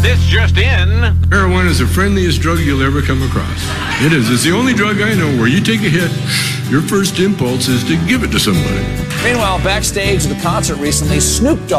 This just in. Marijuana is the friendliest drug you'll ever come across. It is. It's the only drug I know where you take a hit, your first impulse is to give it to somebody. Meanwhile, backstage at the concert recently, Snoop Dogg